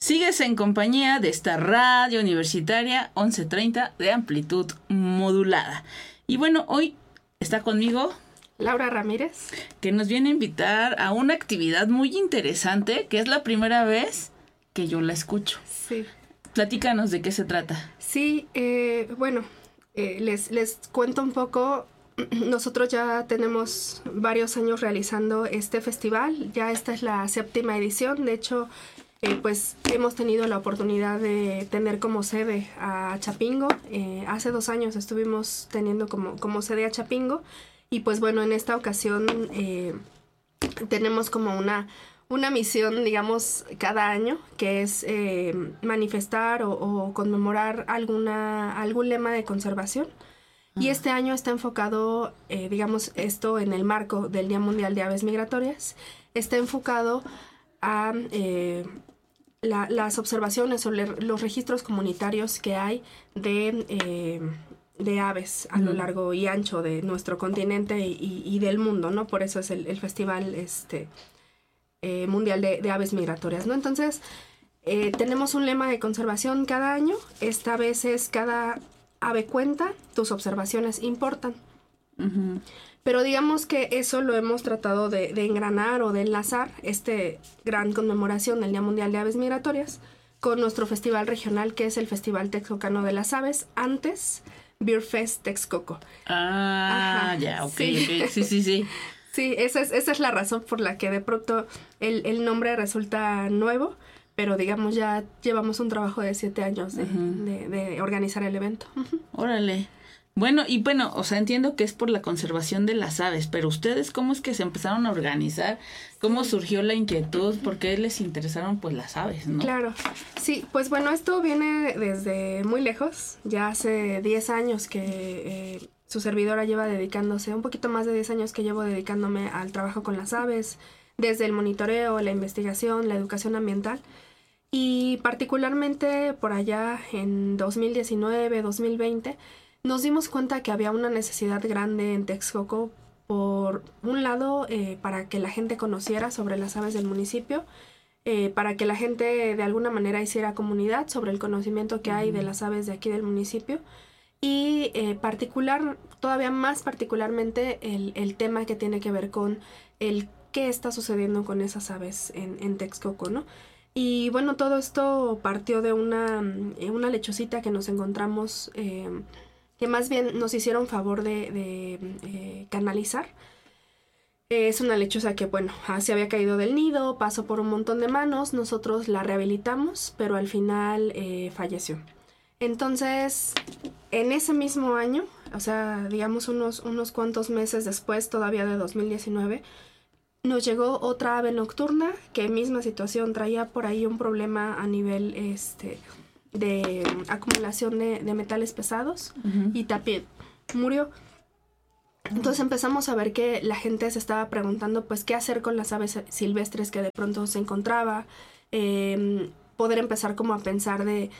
Sigues en compañía de esta radio universitaria 1130 de amplitud modulada. Y bueno, hoy está conmigo Laura Ramírez, que nos viene a invitar a una actividad muy interesante, que es la primera vez que yo la escucho. Sí. Platícanos de qué se trata. Sí, les cuento un poco. Nosotros ya tenemos varios años realizando este festival. Ya esta es la 7ª edición. De hecho, pues hemos tenido la oportunidad de tener como sede a Chapingo. Hace 2 años estuvimos teniendo como sede a Chapingo. Y pues bueno, en esta ocasión tenemos como una misión, digamos, cada año, que es manifestar o conmemorar algún lema de conservación. Y este año está enfocado, digamos, esto en el marco del Día Mundial de Aves Migratorias, está enfocado a las observaciones o los registros comunitarios que hay de aves a lo largo y ancho de nuestro continente y del mundo, ¿no? Por eso es el festival mundial de aves migratorias, ¿no? Entonces, tenemos un lema de conservación cada año. Esta vez es cada ave cuenta, tus observaciones importan. Uh-huh. Pero digamos que eso lo hemos tratado de engranar o de enlazar, gran conmemoración del Día Mundial de Aves Migratorias, con nuestro festival regional, que es el Festival Texcocano de las Aves, antes Beer Fest Texcoco. Ah, ajá, ya, ok, sí. Ok, sí. Sí, esa es la razón por la que de pronto el nombre resulta nuevo, pero digamos ya llevamos un trabajo de 7 años de organizar el evento. Uh-huh. Órale. Bueno, o sea, entiendo que es por la conservación de las aves, pero ustedes, ¿cómo es que se empezaron a organizar? ¿Cómo surgió la inquietud? ¿Por qué les interesaron, pues, las aves, no? Claro, sí, pues bueno, esto viene desde muy lejos. Ya hace 10 años que su servidora lleva dedicándose, un poquito más de 10 años que llevo dedicándome al trabajo con las aves, desde el monitoreo, la investigación, la educación ambiental. Y particularmente por allá en 2019, 2020, nos dimos cuenta que había una necesidad grande en Texcoco, por un lado, para que la gente conociera sobre las aves del municipio, para que la gente de alguna manera hiciera comunidad sobre el conocimiento que hay de las aves de aquí del municipio, y todavía más particularmente el tema que tiene que ver con el qué está sucediendo con esas aves en Texcoco, ¿no? Y bueno, todo esto partió de una lechucita que nos encontramos, que más bien nos hicieron favor de canalizar. Es una lechuza que, bueno, se había caído del nido, pasó por un montón de manos, nosotros la rehabilitamos, pero al final falleció. Entonces, en ese mismo año, o sea, digamos unos cuantos meses después, todavía de 2019, nos llegó otra ave nocturna, que misma situación, traía por ahí un problema a nivel de acumulación de metales pesados, uh-huh, y también murió. Entonces empezamos a ver que la gente se estaba preguntando, pues, qué hacer con las aves silvestres que de pronto se encontraba, poder empezar como a pensar de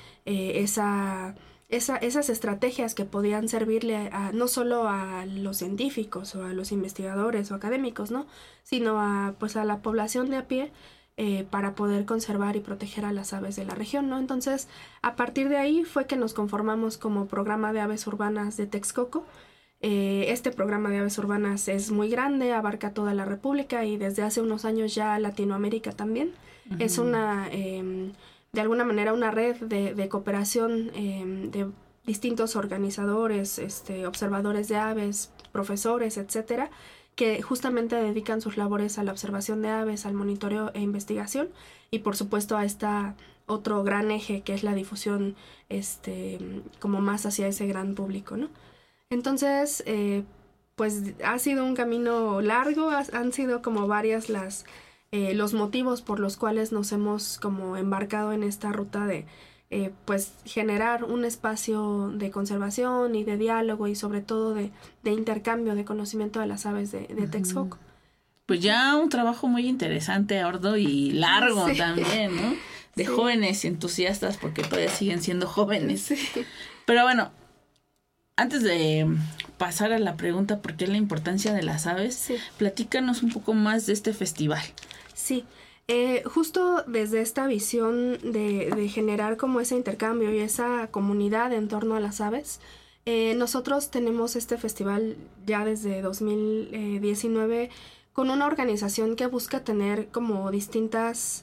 esas estrategias que podían servirle no solo a los científicos o a los investigadores o académicos, ¿no? Sino a la población de a pie, para poder conservar y proteger a las aves de la región, ¿no? Entonces, a partir de ahí fue que nos conformamos como programa de aves urbanas de Texcoco. Este programa de aves urbanas es muy grande, abarca toda la República y desde hace unos años ya Latinoamérica también. Uh-huh. Es de alguna manera una red de cooperación de distintos organizadores, observadores de aves, profesores, etcétera, que justamente dedican sus labores a la observación de aves, al monitoreo e investigación, y por supuesto a otro gran eje que es la difusión, como más hacia ese gran público, ¿no? Entonces, pues ha sido un camino largo, han sido como varias los motivos por los cuales nos hemos como embarcado en esta ruta de pues generar un espacio de conservación y de diálogo y sobre todo de intercambio de conocimiento de las aves de Texcoco. Pues ya un trabajo muy interesante, arduo y largo, sí, también, ¿no? De sí, jóvenes y entusiastas, porque todavía siguen siendo jóvenes. Sí. Pero bueno, antes de pasar a la pregunta ¿por qué la importancia de las aves? Sí. Platícanos un poco más de este festival. Sí, Justo desde esta visión de generar como ese intercambio y esa comunidad en torno a las aves, nosotros tenemos este festival ya desde 2019 con una organización que busca tener como distintas,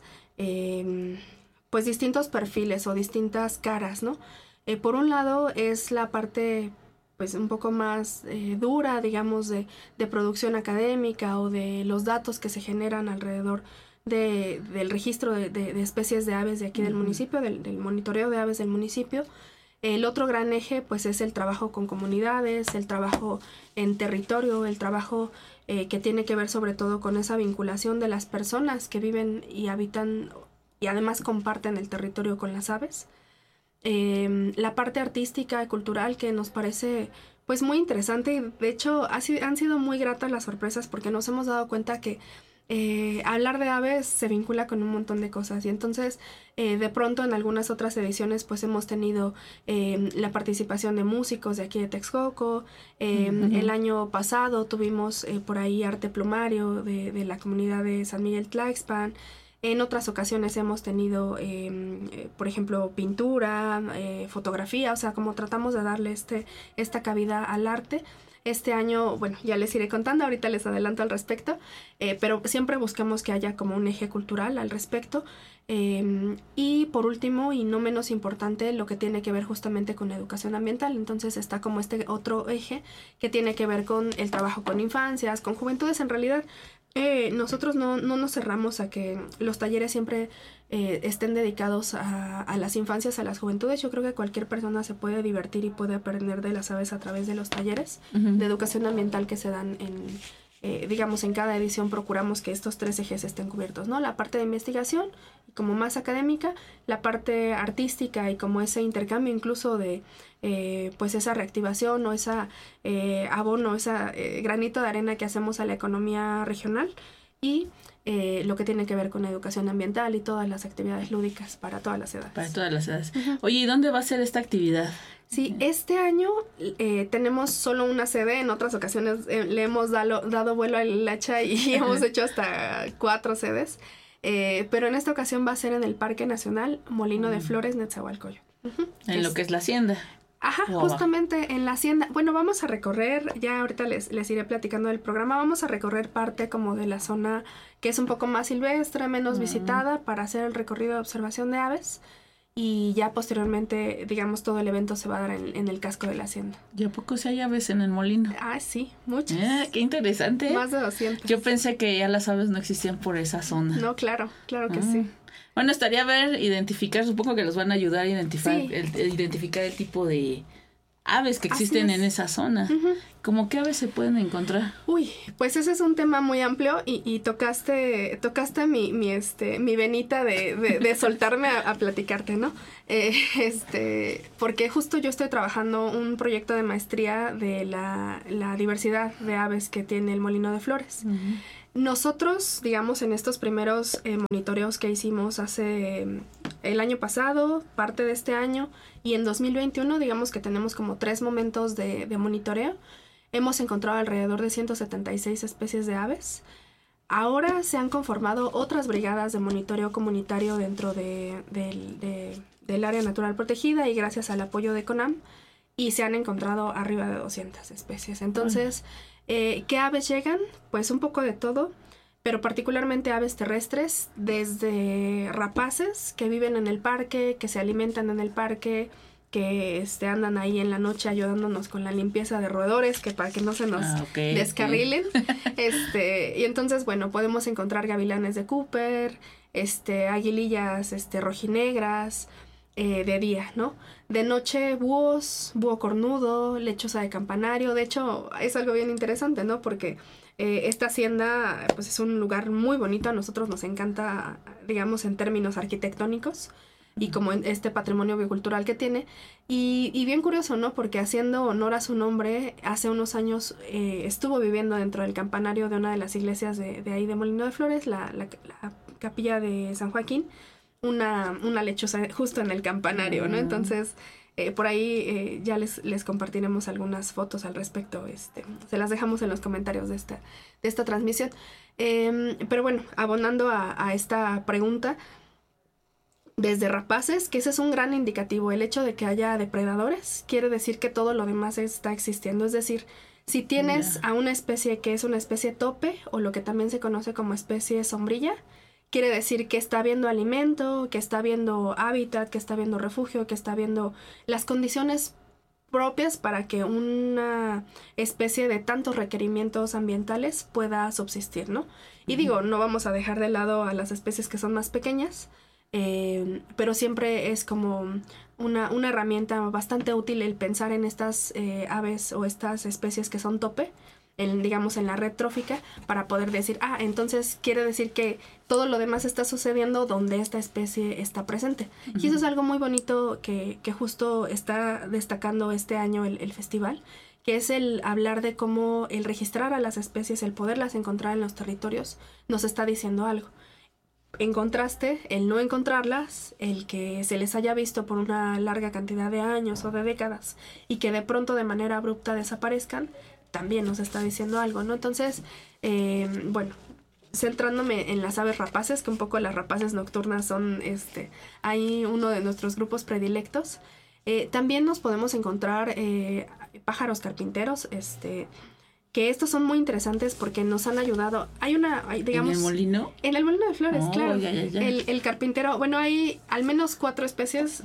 pues distintos perfiles o distintas caras, ¿no? Por un lado es la parte pues un poco más dura, digamos, de producción académica o de los datos que se generan alrededor del registro de especies de aves de aquí del municipio, del monitoreo de aves del municipio. El otro gran eje pues es el trabajo con comunidades, el trabajo en territorio, el trabajo que tiene que ver sobre todo con esa vinculación de las personas que viven y habitan y además comparten el territorio con las aves. La parte artística y cultural que nos parece pues muy interesante y de hecho han sido muy gratas las sorpresas porque nos hemos dado cuenta que hablar de aves se vincula con un montón de cosas y entonces de pronto en algunas otras ediciones pues hemos tenido la participación de músicos de aquí de Texcoco. El año pasado tuvimos por ahí arte plumario de la comunidad de San Miguel Tlaxpan. En otras ocasiones hemos tenido, por ejemplo, pintura, fotografía, o sea, como tratamos de darle esta cabida al arte. Este año, bueno, ya les iré contando, ahorita les adelanto al respecto, pero siempre buscamos que haya como un eje cultural al respecto. Y por último, y no menos importante, lo que tiene que ver justamente con educación ambiental. Entonces está como este otro eje que tiene que ver con el trabajo con infancias, con juventudes. En realidad, nosotros no nos cerramos a que los talleres siempre estén dedicados a las infancias, a las juventudes. Yo creo que cualquier persona se puede divertir y puede aprender de las aves a través de los talleres de educación ambiental que se dan digamos, en cada edición procuramos que estos 3 ejes estén cubiertos, ¿no? La parte de investigación, como más académica, la parte artística y como ese intercambio incluso de pues esa reactivación o esa abono, esa granito de arena que hacemos a la economía regional y lo que tiene que ver con educación ambiental y todas las actividades lúdicas para todas las edades. Para todas las edades. Oye, ¿y dónde va a ser esta actividad? Sí, este año tenemos solo una sede. En otras ocasiones le hemos dado vuelo al hacha y hemos hecho hasta 4 sedes. Pero en esta ocasión va a ser en el Parque Nacional Molino de Flores, Netzahualcóyotl. En lo que es la hacienda. Ajá, justamente en la hacienda. Bueno, vamos a recorrer, ya ahorita les iré platicando del programa, vamos a recorrer parte como de la zona que es un poco más silvestre, menos visitada, para hacer el recorrido de observación de aves. Y ya posteriormente, digamos, todo el evento se va a dar en el casco de la hacienda. ¿Y a poco sí hay aves en el molino? Ah, sí, muchas. Qué interesante. Más de 200. Yo pensé que ya las aves no existían por esa zona. No, claro que sí. Bueno, estaría identificar, supongo que los van a ayudar a identificar, identificar el tipo de aves que existen en esa zona. ¿Cómo qué aves se pueden encontrar? Uy, pues ese es un tema muy amplio y tocaste mi venita de soltarme a platicarte, ¿no? Porque justo yo estoy trabajando un proyecto de maestría de la diversidad de aves que tiene el Molino de Flores. Nosotros, digamos, en estos primeros monitoreos que hicimos hace el año pasado, parte de este año, y en 2021, digamos que tenemos como 3 momentos de monitoreo. Hemos encontrado alrededor de 176 especies de aves. Ahora se han conformado otras brigadas de monitoreo comunitario dentro del área natural protegida y gracias al apoyo de CONAM, y se han encontrado arriba de 200 especies. Entonces, ¿qué aves llegan? Pues un poco de todo, pero particularmente aves terrestres, desde rapaces que viven en el parque, que se alimentan en el parque, que andan ahí en la noche ayudándonos con la limpieza de roedores, que para que no se nos descarrilen. Y entonces, bueno, podemos encontrar gavilanes de Cooper, aguilillas rojinegras, de día, ¿no? De noche, búhos, búho cornudo, lechuza de campanario. De hecho, es algo bien interesante, ¿no? Porque esta hacienda, pues, es un lugar muy bonito. A nosotros nos encanta, digamos, en términos arquitectónicos y como este patrimonio biocultural que tiene. Y bien curioso, ¿no? Porque haciendo honor a su nombre, hace unos años estuvo viviendo dentro del campanario de una de las iglesias de ahí de Molino de Flores, la capilla de San Joaquín, una lechuza justo en el campanario, ¿no? Entonces, Por ahí ya les compartiremos algunas fotos al respecto. Se las dejamos en los comentarios de esta transmisión. Pero bueno, abonando a esta pregunta, desde rapaces, que ese es un gran indicativo. El hecho de que haya depredadores quiere decir que todo lo demás está existiendo. Es decir, si tienes a una especie que es una especie tope, o lo que también se conoce como especie sombrilla, quiere decir que está habiendo alimento, que está habiendo hábitat, que está habiendo refugio, que está habiendo las condiciones propias para que una especie de tantos requerimientos ambientales pueda subsistir, ¿no? Y digo, no vamos a dejar de lado a las especies que son más pequeñas, pero siempre es como una herramienta bastante útil el pensar en estas aves o estas especies que son tope, digamos en la red trófica, para poder decir, entonces quiere decir que todo lo demás está sucediendo donde esta especie está presente. Uh-huh. Y eso es algo muy bonito que justo está destacando este año el festival, que es el hablar de cómo el registrar a las especies, el poderlas encontrar en los territorios, nos está diciendo algo. En contraste, el no encontrarlas, el que se les haya visto por una larga cantidad de años o de décadas y que de pronto de manera abrupta desaparezcan, también nos está diciendo algo, ¿no? Entonces, bueno, centrándome en las aves rapaces, que un poco las rapaces nocturnas son ahí uno de nuestros grupos predilectos. También nos podemos encontrar pájaros carpinteros, que estos son muy interesantes porque nos han ayudado. Digamos, ¿en el molino? En el molino de flores, claro. Ya. El carpintero, bueno, hay al menos 3 especies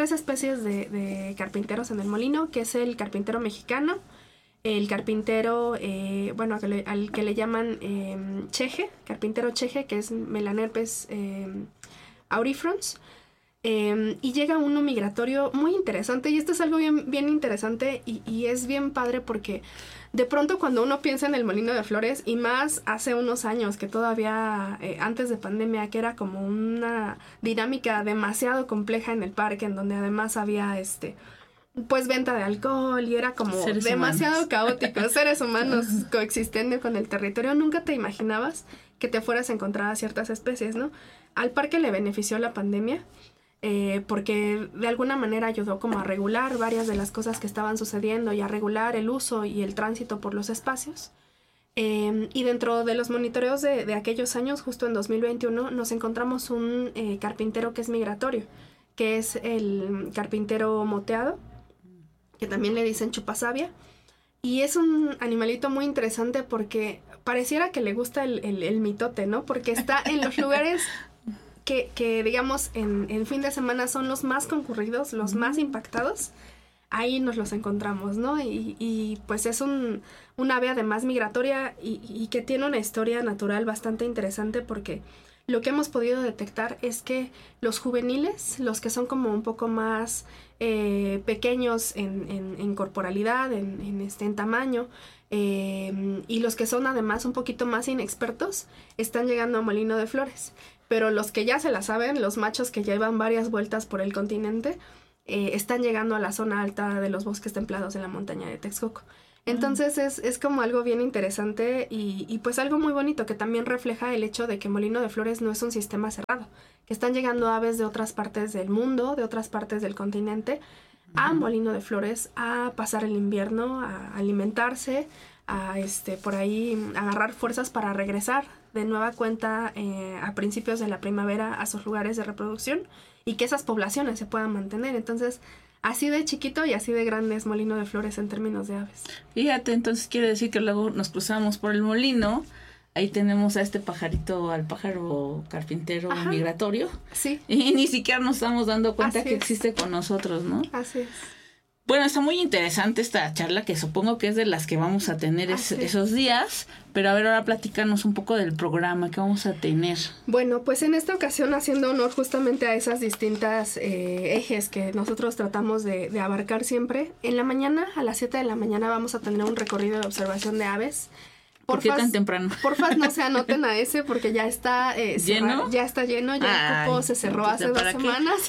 de carpinteros en el molino, que es el carpintero mexicano, el carpintero, al que le llaman cheje, carpintero cheje, que es Melanerpes aurifrons. Y llega uno migratorio muy interesante, y esto es algo bien, bien interesante y es bien padre porque de pronto cuando uno piensa en el molino de flores, y más hace unos años que todavía antes de pandemia, que era como una dinámica demasiado compleja en el parque, en donde además había pues venta de alcohol y era como seres demasiado humanos. Caótico, seres humanos coexistiendo con el territorio, nunca te imaginabas que te fueras a encontrar a ciertas especies, ¿no? Al parque le benefició la pandemia, porque de alguna manera ayudó como a regular varias de las cosas que estaban sucediendo y a regular el uso y el tránsito por los espacios. Y dentro de los monitoreos de aquellos años, justo en 2021, nos encontramos un carpintero que es migratorio, que es el carpintero moteado, que también le dicen chupasabia. Y es un animalito muy interesante porque pareciera que le gusta el mitote, ¿no? Porque está en los lugares que digamos, en fin de semana son los más concurridos, los más impactados. Ahí nos los encontramos, ¿no? Y pues es un ave además migratoria y que tiene una historia natural bastante interesante, porque lo que hemos podido detectar es que los juveniles, los que son como un poco más pequeños en corporalidad, en tamaño, y los que son además un poquito más inexpertos, están llegando a Molino de Flores. Pero los que ya se la saben, los machos que llevan varias vueltas por el continente, están llegando a la zona alta de los bosques templados de la montaña de Texcoco. Entonces es como algo bien interesante y pues algo muy bonito que también refleja el hecho de que Molino de Flores no es un sistema cerrado, que están llegando aves de otras partes del mundo, de otras partes del continente, a Molino de Flores a pasar el invierno, a alimentarse, a por ahí agarrar fuerzas para regresar de nueva cuenta a principios de la primavera a sus lugares de reproducción y que esas poblaciones se puedan mantener. Entonces, así de chiquito y así de grande es Molino de Flores en términos de aves. Fíjate, entonces quiere decir que luego nos cruzamos por el molino, ahí tenemos a este pajarito, al pájaro carpintero migratorio. Sí. Y ni siquiera nos estamos dando cuenta que existe con nosotros, ¿no? Así es. Bueno, está muy interesante esta charla, que supongo que es de las que vamos a tener esos días, pero a ver, ahora platícanos un poco del programa que vamos a tener. Bueno, pues en esta ocasión, haciendo honor justamente a esas distintas ejes que nosotros tratamos de abarcar siempre, en la mañana, a las 7 de la mañana, vamos a tener un recorrido de observación de aves. ¿Por qué tan temprano? Porfa, no se anoten a ese porque ya está ¿lleno? Ya está lleno, ya el cupo se cerró hace 2 semanas.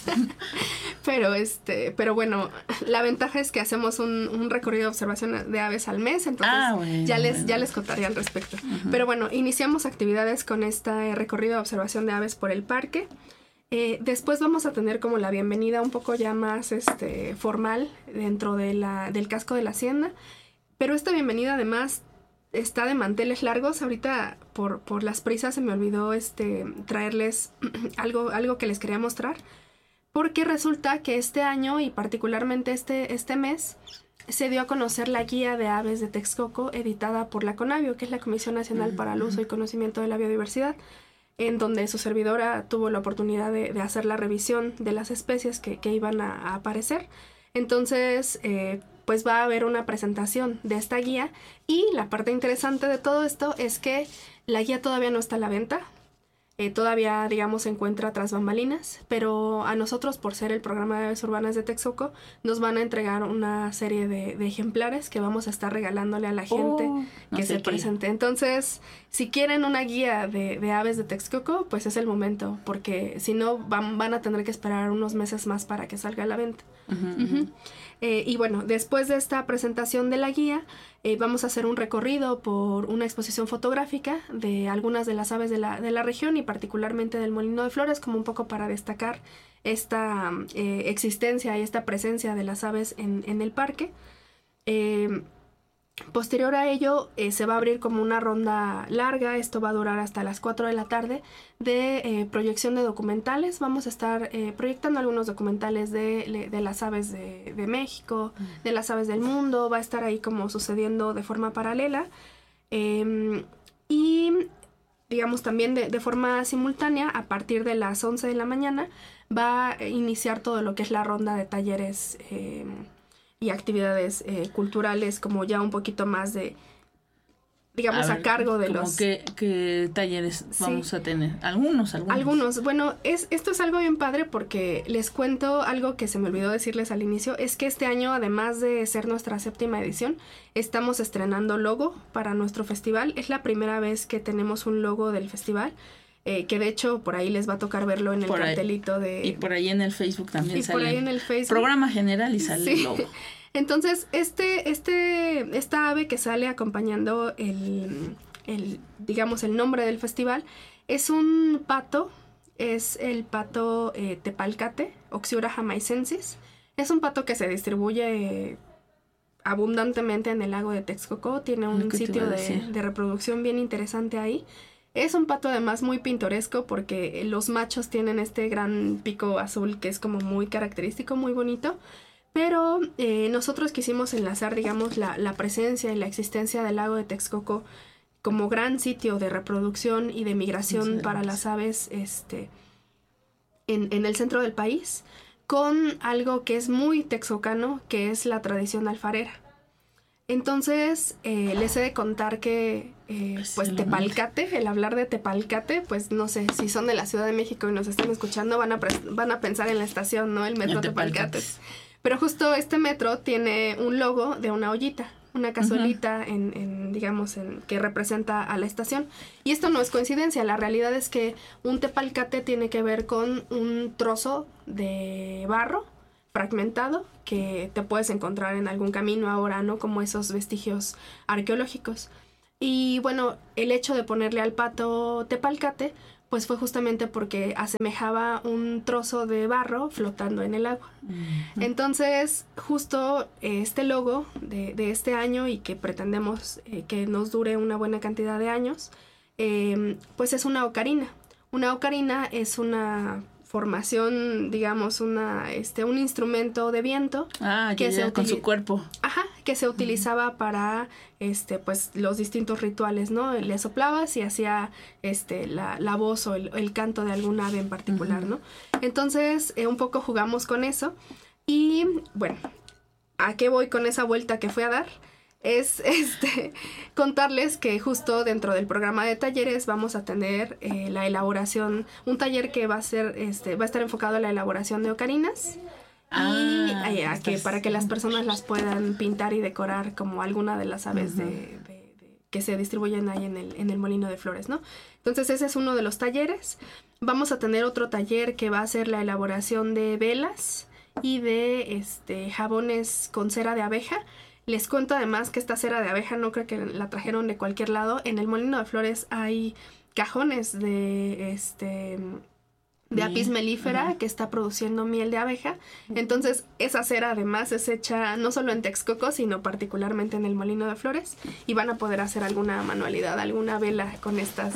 Pero bueno, la ventaja es que hacemos un recorrido de observación de aves al mes, entonces ya les contaré al respecto. Uh-huh. Pero bueno, iniciamos actividades con este recorrido de observación de aves por el parque. Después vamos a tener como la bienvenida un poco ya más formal dentro del casco de la hacienda. Pero esta bienvenida además está de manteles largos. Ahorita por las prisas se me olvidó traerles algo que les quería mostrar. Porque resulta que este año y particularmente este mes se dio a conocer la guía de aves de Texcoco editada por la CONABIO, que es la Comisión Nacional para el Uso y Conocimiento de la Biodiversidad, en donde su servidora tuvo la oportunidad de hacer la revisión de las especies que iban a aparecer. Entonces, pues va a haber una presentación de esta guía, y la parte interesante de todo esto es que la guía todavía no está a la venta. Todavía, digamos, se encuentra tras bambalinas, pero a nosotros, por ser el programa de aves urbanas de Texcoco, nos van a entregar una serie de ejemplares que vamos a estar regalándole a la gente que se presente. Entonces, si quieren una guía de aves de Texcoco, pues es el momento, porque si no van a tener que esperar unos meses más para que salga a la venta. Y bueno, después de esta presentación de la guía, vamos a hacer un recorrido por una exposición fotográfica de algunas de las aves de la región y particularmente del Molino de Flores, como un poco para destacar esta existencia y esta presencia de las aves en el parque. Posterior a ello, se va a abrir como una ronda larga. Esto va a durar hasta las 4 de la tarde de proyección de documentales. Vamos a estar proyectando algunos documentales de las aves de México, de las aves del mundo. Va a estar ahí como sucediendo de forma paralela. Y digamos también de forma simultánea, a partir de las 11 de la mañana, va a iniciar todo lo que es la ronda de talleres y actividades culturales, como ya un poquito más de, digamos, a cargo de los... ¿Qué talleres vamos a tener? Algunos. Bueno, esto es algo bien padre, porque les cuento algo que se me olvidó decirles al inicio. Es que este año, además de ser nuestra 7ª edición, estamos estrenando logo para nuestro festival. Es la primera vez que tenemos un logo del festival. Que de hecho por ahí les va a tocar verlo en el cartelito de... Y por ahí en el Facebook también sale. Y por ahí en el Facebook. Programa general y sale el logo. Entonces, esta ave que sale acompañando digamos, el nombre del festival, es un pato. Es el pato tepalcate, Oxiura jamaicensis. Es un pato que se distribuye abundantemente en el lago de Texcoco. Tiene un sitio de reproducción bien interesante ahí. Es un pato además muy pintoresco, porque los machos tienen este gran pico azul que es como muy característico, muy bonito. Pero nosotros quisimos enlazar, digamos, la presencia y la existencia del lago de Texcoco como gran sitio de reproducción y de migración para las aves en el centro del país, con algo que es muy texcocano, que es la tradición alfarera. Entonces, les he de contar que, pues, Tepalcate, el hablar de Tepalcate, pues, no sé, si son de la Ciudad de México y nos están escuchando, van a pensar en la estación, ¿no? El metro Tepalcate. Pero justo este metro tiene un logo de una ollita, una cazuelita digamos, que representa a la estación. Y esto no es coincidencia. La realidad es que un tepalcate tiene que ver con un trozo de barro fragmentado que te puedes encontrar en algún camino ahora, ¿no? Como esos vestigios arqueológicos. Y bueno, el hecho de ponerle al pato tepalcate, pues fue justamente porque asemejaba un trozo de barro flotando en el agua. Entonces, justo este logo de este año, y que pretendemos que nos dure una buena cantidad de años, pues es una ocarina. Una ocarina es una formación, digamos, un instrumento de viento que con su cuerpo. Ajá, que se utilizaba para pues los distintos rituales, ¿no? Le soplabas y hacía la voz o el canto de algún ave en particular, ¿no? Entonces, un poco jugamos con eso. Y bueno, ¿a qué voy con esa vuelta que fui a dar? Es contarles que justo dentro del programa de talleres vamos a tener la elaboración, un taller que va a estar enfocado a la elaboración de ocarinas, para que las personas las puedan pintar y decorar como alguna de las aves que se distribuyen ahí en el Molino de Flores, ¿no? Entonces ese es uno de los talleres. Vamos a tener otro taller que va a ser la elaboración de velas y de jabones con cera de abeja. Les cuento además que esta cera de abeja no creo que la trajeron de cualquier lado. En el Molino de Flores hay cajones de de Apis mellifera, que está produciendo miel de abeja. Entonces, esa cera además es hecha no solo en Texcoco, sino particularmente en el Molino de Flores, y van a poder hacer alguna manualidad, alguna vela con estas,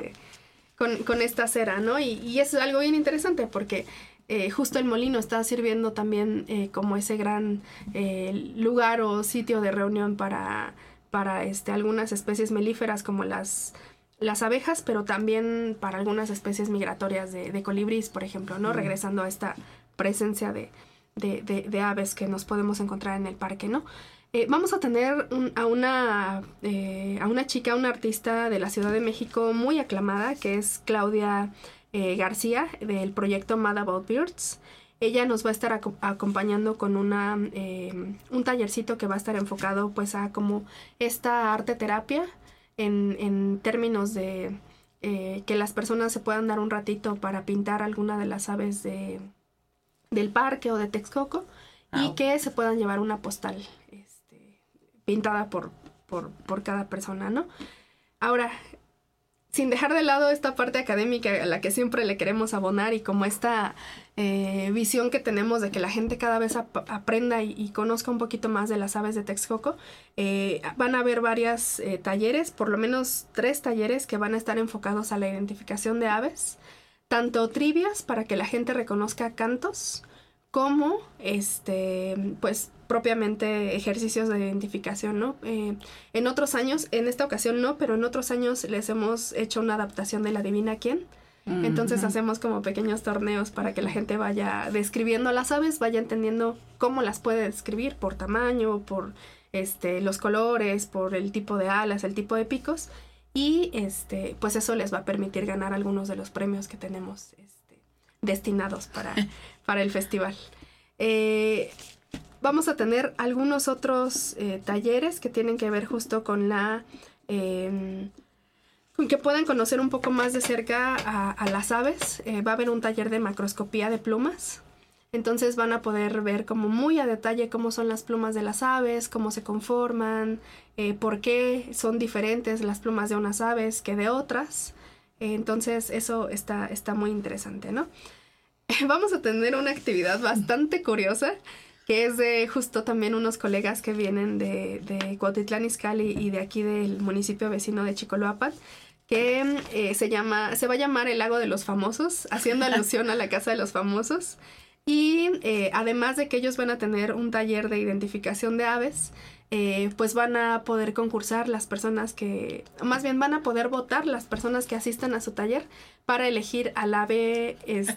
con esta cera, ¿no? Y es algo bien interesante porque justo el molino está sirviendo también como ese gran lugar o sitio de reunión para algunas especies melíferas como las abejas, pero también para algunas especies migratorias de colibríes, por ejemplo, ¿no? Regresando a esta presencia de aves que nos podemos encontrar en el parque, ¿no? Vamos a tener a una chica, una artista de la Ciudad de México muy aclamada, que es Claudia García, del proyecto Mad About Birds. Ella nos va a estar acompañando con un tallercito que va a estar enfocado pues a como esta arte terapia en términos de que las personas se puedan dar un ratito para pintar alguna de las aves del parque o de Texcoco y que se puedan llevar una postal pintada por cada persona, ¿no? Ahora, sin dejar de lado esta parte académica a la que siempre le queremos abonar y como esta visión que tenemos de que la gente cada vez aprenda y conozca un poquito más de las aves de Texcoco, van a haber varios talleres, por lo menos 3 talleres que van a estar enfocados a la identificación de aves, tanto trivias para que la gente reconozca cantos, como pues propiamente ejercicios de identificación, ¿no? En otros años, en esta ocasión no, pero en otros años les hemos hecho una adaptación de la Adivina Quién. Entonces hacemos como pequeños torneos para que la gente vaya describiendo las aves, vaya entendiendo cómo las puede describir por tamaño, por los colores, por el tipo de alas, el tipo de picos, y pues eso les va a permitir ganar algunos de los premios que tenemos destinados para el festival. Vamos a tener algunos otros talleres que tienen que ver justo con con que puedan conocer un poco más de cerca a las aves. Va a haber un taller de macroscopía de plumas. Entonces van a poder ver como muy a detalle cómo son las plumas de las aves, cómo se conforman, por qué son diferentes las plumas de unas aves que de otras. Entonces eso está muy interesante, ¿no? Vamos a tener una actividad bastante curiosa, que es de justo también unos colegas que vienen de Cuautitlán Izcalli y de aquí del municipio vecino de Chicoloapan, que se va a llamar el Lago de los Famosos, haciendo alusión a la Casa de los Famosos. Y además de que ellos van a tener un taller de identificación de aves, pues van a poder concursar las personas más bien van a poder votar las personas que asistan a su taller para elegir al ave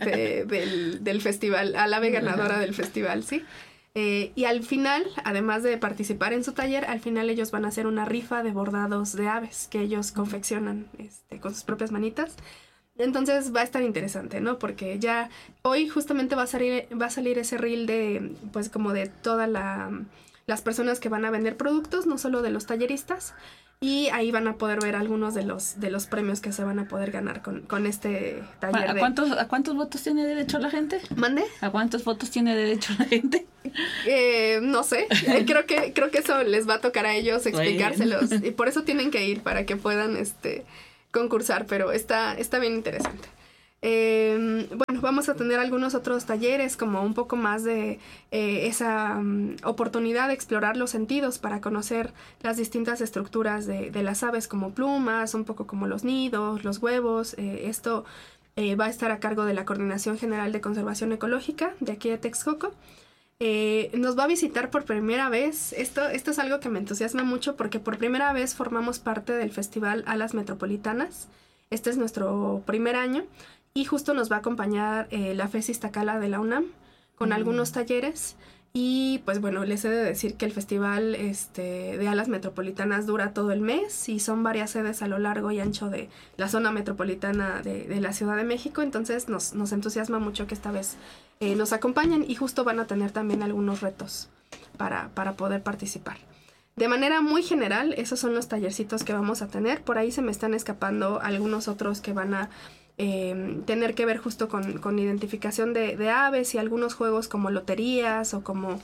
del festival, al ave ganadora del festival, ¿sí? Y al final, además de participar en su taller, al final ellos van a hacer una rifa de bordados de aves que ellos confeccionan con sus propias manitas. Entonces va a estar interesante, ¿no? Porque ya hoy justamente va a salir ese reel de, pues como de todas las personas que van a vender productos, no solo de los talleristas, y ahí van a poder ver algunos de los premios que se van a poder ganar con este taller. ¿A cuántos votos tiene derecho la gente? ¿Mande? ¿A cuántos votos tiene derecho la gente? No sé, creo que eso les va a tocar a ellos explicárselos, y por eso tienen que ir para que puedan concursar, pero está bien interesante. Bueno, vamos a tener algunos otros talleres, como un poco más de esa oportunidad de explorar los sentidos para conocer las distintas estructuras de las aves, como plumas, un poco como los nidos, los huevos. Esto va a estar a cargo de la Coordinación General de Conservación Ecológica de aquí de Texcoco. Nos va a visitar por primera vez. Esto es algo que me entusiasma mucho porque por primera vez formamos parte del Festival Alas Metropolitanas. Este es nuestro primer año y justo nos va a acompañar la FES Iztacala de la UNAM con algunos talleres. Y pues bueno, les he de decir que el festival de Alas Metropolitanas dura todo el mes y son varias sedes a lo largo y ancho de la zona metropolitana de la Ciudad de México. Entonces nos entusiasma mucho que esta vez nos acompañen y justo van a tener también algunos retos para poder participar. De manera muy general, esos son los tallercitos que vamos a tener. Por ahí se me están escapando algunos otros que van a tener que ver justo con identificación de aves y algunos juegos como loterías o como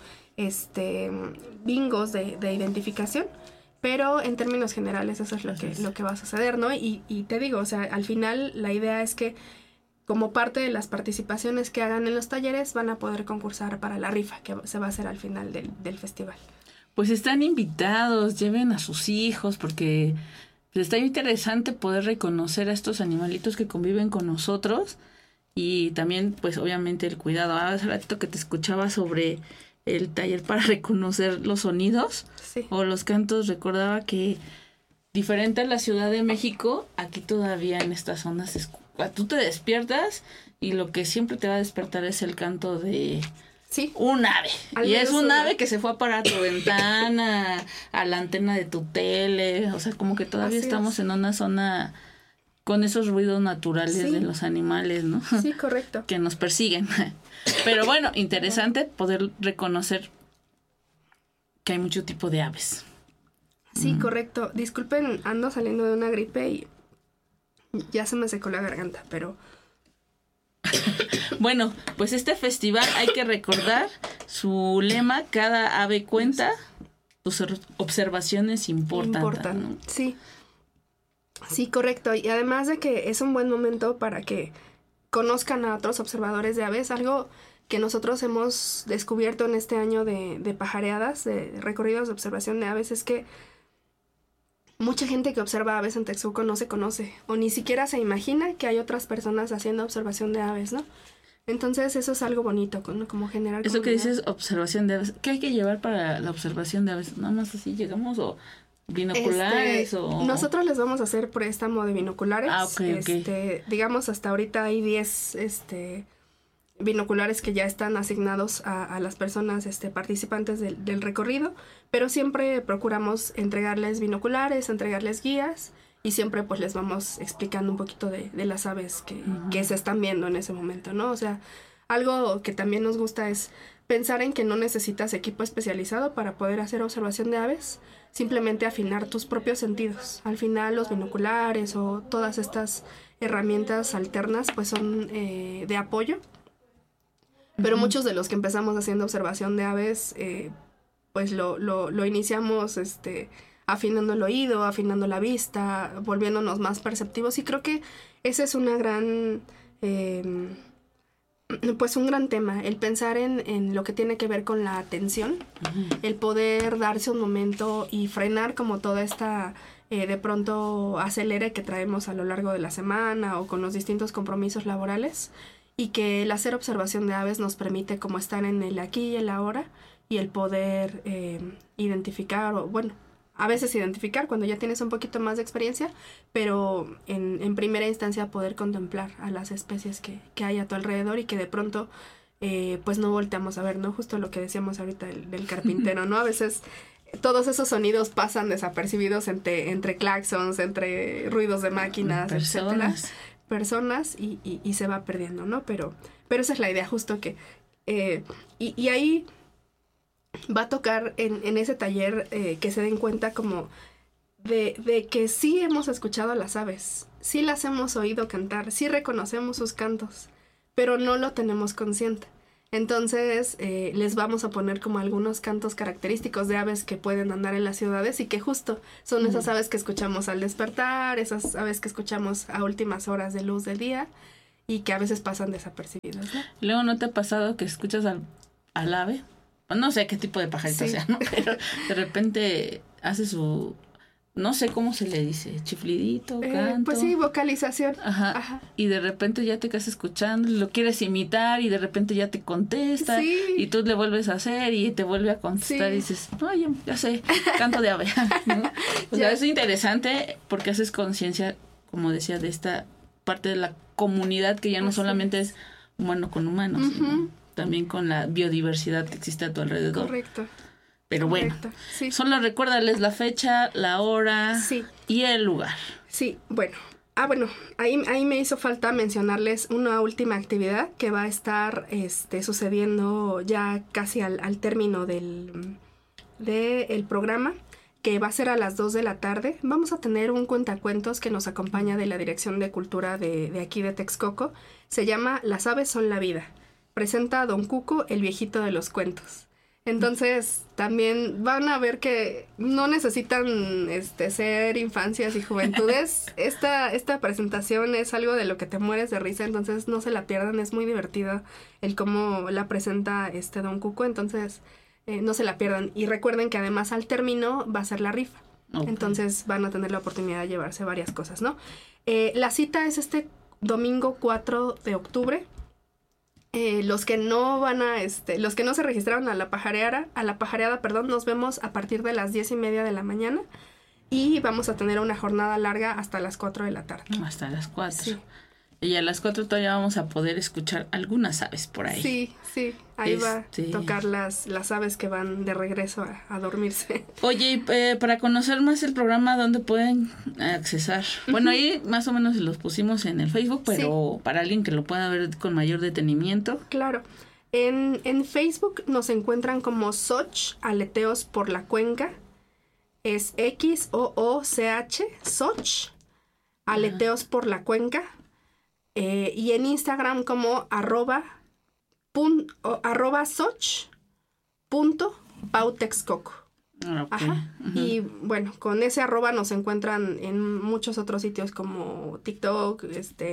bingos de identificación. Pero en términos generales eso es lo que va a suceder, ¿no? Y te digo, o sea, al final la idea es que como parte de las participaciones que hagan en los talleres, van a poder concursar para la rifa que se va a hacer al final del festival. Pues están invitados, lleven a sus hijos, porque está interesante poder reconocer a estos animalitos que conviven con nosotros y también, pues obviamente el cuidado. Hace ratito que te escuchaba sobre el taller para reconocer los sonidos o los cantos, recordaba que diferente a la Ciudad de México, aquí todavía en estas zonas tú te despiertas y lo que siempre te va a despertar es el canto de un ave. Y es un ave que se fue a parar a tu ventana, a la antena de tu tele. O sea, como que todavía estamos en una zona con esos ruidos naturales de los animales, ¿no? Sí, correcto. Que nos persiguen. Pero bueno, interesante poder reconocer que hay mucho tipo de aves. Sí, correcto. Disculpen, ando saliendo de una gripe y ya se me secó la garganta, pero... Bueno, pues este festival hay que recordar su lema: cada ave cuenta, tus observaciones importan, ¿no? Sí. Sí, correcto. Y además de que es un buen momento para que conozcan a otros observadores de aves, algo que nosotros hemos descubierto en este año de pajareadas, de recorridos de observación de aves, es que mucha gente que observa aves en Texcoco no se conoce o ni siquiera se imagina que hay otras personas haciendo observación de aves, ¿no? Entonces eso es algo bonito, ¿no? Como generar eso comunidad. Que dices observación de aves, ¿qué hay que llevar para la observación de aves? ¿Nada más así llegamos o binoculares o...? Nosotros les vamos a hacer préstamo de binoculares. Okay. Digamos, hasta ahorita hay 10 binoculares que ya están asignados a las personas participantes del recorrido, pero siempre procuramos entregarles binoculares, entregarles guías, y siempre pues les vamos explicando un poquito de las aves que se están viendo en ese momento, ¿no? O sea, algo que también nos gusta es pensar en que no necesitas equipo especializado para poder hacer observación de aves, simplemente afinar tus propios sentidos. Al final los binoculares o todas estas herramientas alternas pues son de apoyo. Pero muchos de los que empezamos haciendo observación de aves, pues lo iniciamos afinando el oído, afinando la vista, volviéndonos más perceptivos. Y creo que ese es una gran, pues un gran tema, el pensar en lo que tiene que ver con la atención, el poder darse un momento y frenar como toda esta... de pronto acelere que traemos a lo largo de la semana o con los distintos compromisos laborales, y que el hacer observación de aves nos permite como estar en el aquí y el ahora y el poder identificar, o bueno, a veces identificar cuando ya tienes un poquito más de experiencia, pero en primera instancia poder contemplar a las especies que hay a tu alrededor y que de pronto pues no volteamos a ver, ¿no? Justo lo que decíamos ahorita del carpintero, ¿no? A veces todos esos sonidos pasan desapercibidos entre claxons, entre ruidos de máquinas, etcétera. Personas y se va perdiendo, ¿no? Pero esa es la idea, justo que... y ahí va a tocar en ese taller que se den cuenta como de que sí hemos escuchado a las aves, sí las hemos oído cantar, sí reconocemos sus cantos, pero no lo tenemos consciente. Entonces les vamos a poner como algunos cantos característicos de aves que pueden andar en las ciudades y que justo son esas aves que escuchamos al despertar, esas aves que escuchamos a últimas horas de luz del día y que a veces pasan desapercibidas, ¿no? Luego, ¿no te ha pasado que escuchas al ave? No sé qué tipo de pajarito sea, ¿no? Pero de repente hace su... No sé cómo se le dice, chiflidito, canto. Pues sí, vocalización. Ajá. Y de repente ya te quedas escuchando, lo quieres imitar y de repente ya te contesta. Sí. Y tú le vuelves a hacer y te vuelve a contestar y dices, no, ya sé, canto de ave, ¿no? O sea, es interesante porque haces conciencia, como decía, de esta parte de la comunidad que ya no solamente es humano con humano, sino también con la biodiversidad que existe a tu alrededor. Correcto. Pero bueno, solo recuérdales la fecha, la hora y el lugar. Sí, bueno. Ahí me hizo falta mencionarles una última actividad que va a estar sucediendo ya casi al término del programa, que va a ser a las 2 de la tarde. Vamos a tener un cuentacuentos que nos acompaña de la Dirección de Cultura de aquí de Texcoco. Se llama Las aves son la vida. Presenta a Don Cuco, el viejito de los cuentos. Entonces, también van a ver que no necesitan ser infancias y juventudes. Esta presentación es algo de lo que te mueres de risa, entonces no se la pierdan, es muy divertida el cómo la presenta Don Cuco, entonces no se la pierdan. Y recuerden que además al término va a ser la rifa. Okay. Entonces van a tener la oportunidad de llevarse varias cosas, ¿no? La cita es este domingo 4 de octubre. Los que no los que no se registraron a la pajareada, nos vemos a partir de las 10:30 de la mañana y vamos a tener una jornada larga hasta las 4 de la tarde. Hasta las 4. Sí. Y a las 4 todavía vamos a poder escuchar algunas aves por ahí. Sí. Ahí va a tocar las aves que van de regreso a dormirse. Oye, para conocer más el programa, ¿dónde pueden accesar? Bueno, ahí más o menos los pusimos en el Facebook, pero para alguien que lo pueda ver con mayor detenimiento. Claro. En Facebook nos encuentran como Soch, Aleteos por la Cuenca. Es XOOCH, Soch, Aleteos por la Cuenca. Y en Instagram como @soch.pautexcoco. Okay. Ajá. Uh-huh. Y bueno, con ese @ nos encuentran en muchos otros sitios como TikTok,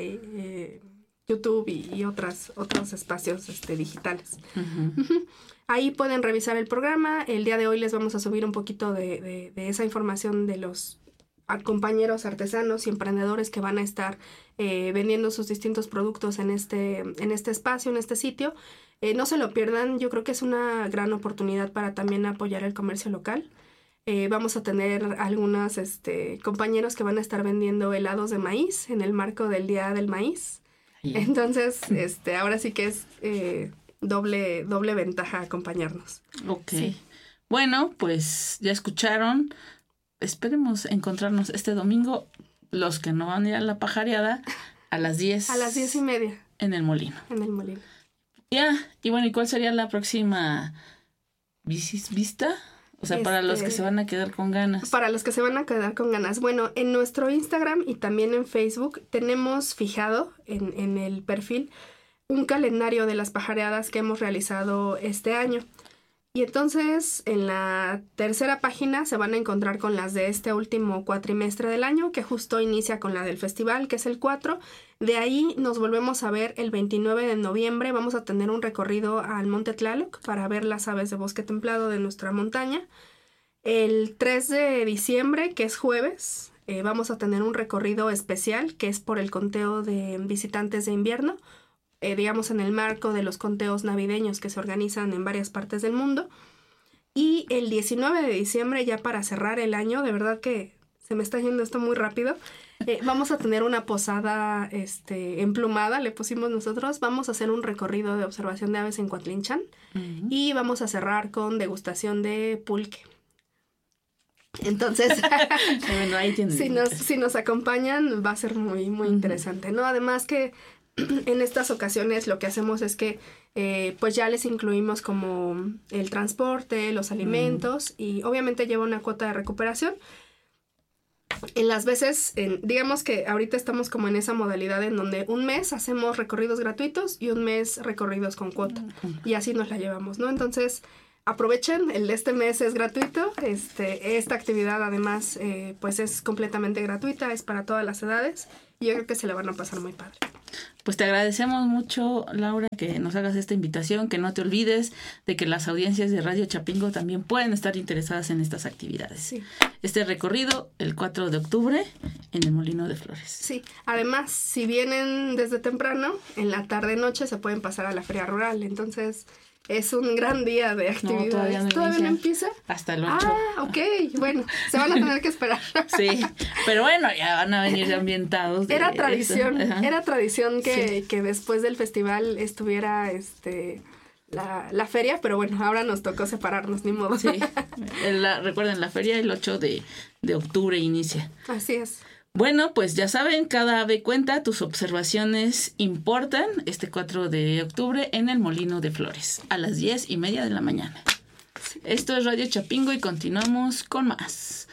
YouTube y otros espacios digitales. Uh-huh. Uh-huh. Ahí pueden revisar el programa. El día de hoy les vamos a subir un poquito de esa información de los compañeros artesanos y emprendedores que van a estar vendiendo sus distintos productos en este espacio, en este sitio. No se lo pierdan, yo creo que es una gran oportunidad para también apoyar el comercio local. Vamos a tener algunos compañeros que van a estar vendiendo helados de maíz en el marco del Día del Maíz. Yeah. Entonces, ahora sí que es doble ventaja acompañarnos. Ok. Sí. Bueno, pues ya escucharon. Esperemos encontrarnos este domingo, los que no van a ir a la pajareada, a las 10. A las 10:30. En el molino. En el molino. Ya, y bueno, ¿y cuál sería la próxima vista? O sea, para los que se van a quedar con ganas. Para los que se van a quedar con ganas. Bueno, en nuestro Instagram y también en Facebook tenemos fijado en el perfil un calendario de las pajareadas que hemos realizado este año. Y entonces en la tercera página se van a encontrar con las de este último cuatrimestre del año, que justo inicia con la del festival, que es el 4. De ahí nos volvemos a ver el 29 de noviembre. Vamos a tener un recorrido al Monte Tlaloc para ver las aves de bosque templado de nuestra montaña. El 3 de diciembre, que es jueves, vamos a tener un recorrido especial, que es por el conteo de visitantes de invierno. Digamos en el marco de los conteos navideños que se organizan en varias partes del mundo. Y el 19 de diciembre, ya para cerrar el año, de verdad que se me está yendo esto muy rápido, vamos a tener una posada emplumada, le pusimos nosotros. Vamos a hacer un recorrido de observación de aves en Coatlinchan. Uh-huh. Y vamos a cerrar con degustación de pulque. Entonces, bueno, ahí si nos acompañan, va a ser muy, muy interesante, ¿no? Además que en estas ocasiones lo que hacemos es que pues ya les incluimos como el transporte, los alimentos y obviamente lleva una cuota de recuperación. En las veces, digamos que ahorita estamos como en esa modalidad en donde un mes hacemos recorridos gratuitos y un mes recorridos con cuota y así nos la llevamos, ¿no? Entonces aprovechen, el de este mes es gratuito, esta actividad además pues es completamente gratuita, es para todas las edades y yo creo que se la van a pasar muy padre. Pues te agradecemos mucho, Laura, que nos hagas esta invitación, que no te olvides de que las audiencias de Radio Chapingo también pueden estar interesadas en estas actividades. Sí. Este recorrido el 4 de octubre en el Molino de Flores. Sí, además, si vienen desde temprano, en la tarde-noche se pueden pasar a la feria rural, entonces es un gran día de actividades. No, ¿Todavía no empieza? Hasta el 8. Ah, ok. Bueno, se van a tener que esperar. Sí, pero bueno, ya van a venir ambientados. Era tradición que después del festival estuviera la feria, pero bueno, ahora nos tocó separarnos, ni modo. Sí, recuerden, la feria el 8 de octubre inicia. Así es. Bueno, pues ya saben, cada ave cuenta, tus observaciones importan, este 4 de octubre en el Molino de Flores, a las 10:30 de la mañana. Sí. Esto es Radio Chapingo y continuamos con más.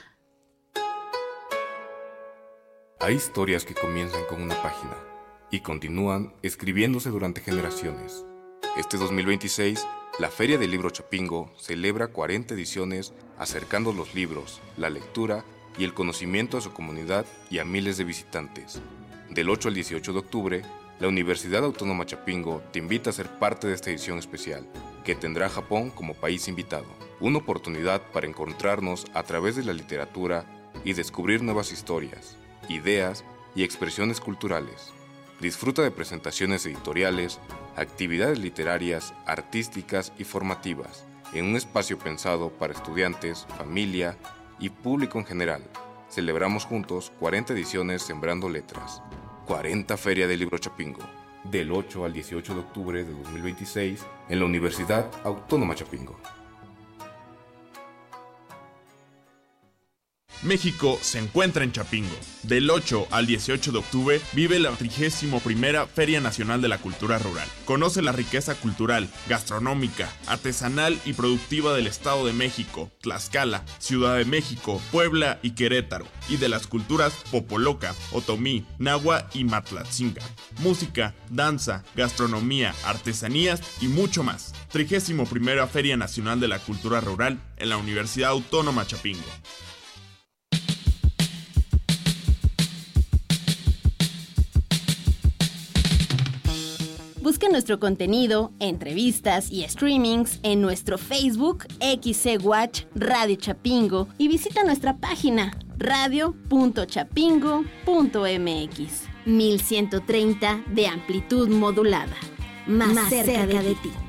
Hay historias que comienzan con una página y continúan escribiéndose durante generaciones. Este 2026 La Feria del Libro Chapingo celebra 40 ediciones acercando los libros, la lectura y el conocimiento a su comunidad y a miles de visitantes. Del 8 al 18 de octubre, la Universidad Autónoma Chapingo te invita a ser parte de esta edición especial, que tendrá a Japón como país invitado. Una oportunidad para encontrarnos a través de la literatura y descubrir nuevas historias, ideas y expresiones culturales. Disfruta de presentaciones editoriales, actividades literarias, artísticas y formativas, en un espacio pensado para estudiantes, familia y público en general. Celebramos juntos 40 ediciones Sembrando Letras. 40 Feria del Libro Chapingo, del 8 al 18 de octubre de 2026 en la Universidad Autónoma Chapingo. México se encuentra en Chapingo. Del 8 al 18 de octubre vive la 31ª Feria Nacional de la Cultura Rural. Conoce la riqueza cultural, gastronómica, artesanal y productiva del Estado de México, Tlaxcala, Ciudad de México, Puebla y Querétaro, y de las culturas popoloca, otomí, nahua y matlatzinga. Música, danza, gastronomía, artesanías y mucho más. 31ª Feria Nacional de la Cultura Rural en la Universidad Autónoma Chapingo. Busca nuestro contenido, entrevistas y streamings en nuestro Facebook XC Watch Radio Chapingo y visita nuestra página radio.chapingo.mx. 1130 de amplitud modulada. Más cerca de ti.